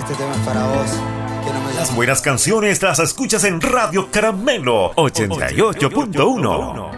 Este tema es para vos. Que no me Las buenas canciones las escuchas en Radio Caramelo 88.1.